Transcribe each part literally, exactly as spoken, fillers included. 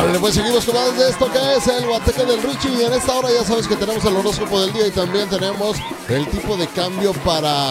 Vale, pues seguimos con más de esto que es el Guateque del Richie. Y en esta hora ya sabes que tenemos el horóscopo del día y también tenemos el tipo de cambio para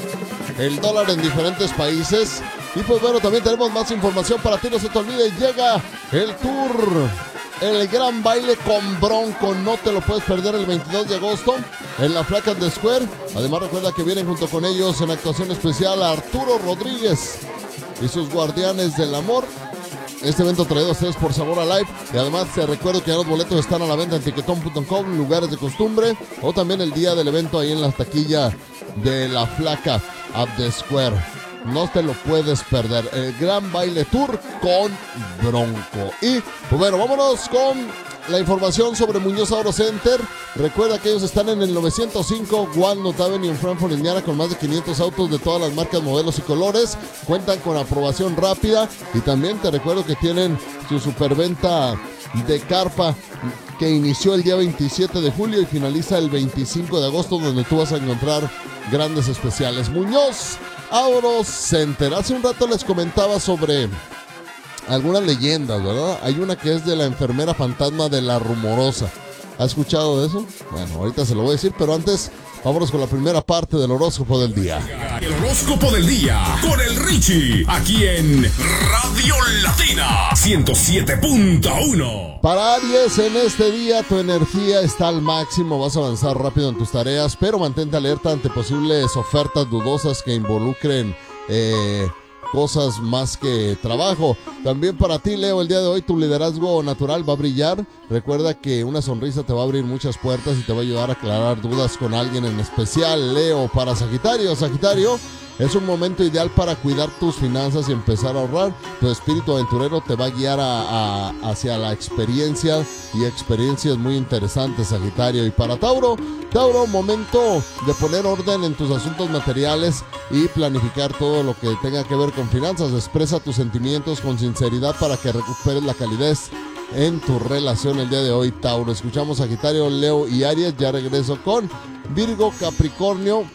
el dólar en diferentes países. Y pues bueno, también tenemos más información para ti. No se te olvide, llega el tour, el gran baile con Bronco. No te lo puedes perder el veintidós de agosto en la Flaca de Square. Además recuerda que vienen junto con ellos en actuación especial a Arturo Rodríguez y sus Guardianes del Amor. Este evento traído a ustedes por Sabor Alive. Y además te recuerdo que ya los boletos están a la venta en tiquetón punto com, lugares de costumbre, o también el día del evento ahí en la taquilla de la Flaca at the Square. No te lo puedes perder. El gran baile tour con Bronco. Y pues bueno, vámonos con la información sobre Muñoz Auto Center. Recuerda que ellos están en el novecientos cinco Walnut Avenue en Frankfort, Indiana, con más de quinientos autos de todas las marcas, modelos y colores. Cuentan con aprobación rápida y también te recuerdo que tienen su superventa de carpa que inició el día veintisiete de julio y finaliza el veinticinco de agosto, donde tú vas a encontrar grandes especiales. Muñoz Auto Center. Hace un rato les comentaba sobre algunas leyendas, ¿verdad? Hay una que es de la enfermera fantasma de La Rumorosa. ¿Has escuchado de eso? Bueno, ahorita se lo voy a decir, pero antes vámonos con la primera parte del horóscopo del día. El horóscopo del día con el Richie, aquí en Radio Latina ciento siete punto uno. Para Aries, en este día tu energía está al máximo, vas a avanzar rápido en tus tareas, pero mantente alerta ante posibles ofertas dudosas que involucren eh, cosas más que trabajo. También para ti, Leo, el día de hoy tu liderazgo natural va a brillar. Recuerda que una sonrisa te va a abrir muchas puertas y te va a ayudar a aclarar dudas con alguien en especial. Leo, para Sagitario, Sagitario, es un momento ideal para cuidar tus finanzas y empezar a ahorrar. Tu espíritu aventurero te va a guiar a, a, hacia la experiencia y experiencias muy interesantes, Sagitario. Y para Tauro, Tauro, momento de poner orden en tus asuntos materiales y planificar todo lo que tenga que ver con finanzas. Expresa tus sentimientos con sinceridad para que recuperes la calidez en tu relación el día de hoy, Tauro. Escuchamos Sagitario, Leo y Aries. Ya regreso con Virgo, Capricornio,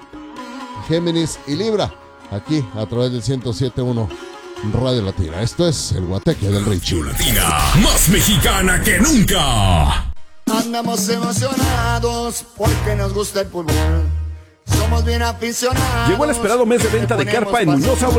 Géminis y Libra, aquí a través del ciento siete punto uno Radio Latina. Esto es el Guateque del Richie. Latina, más mexicana que nunca. Andamos emocionados porque nos gusta el fútbol. Somos bien aficionados. Llegó el esperado mes de venta de carpa en Muñoz Auto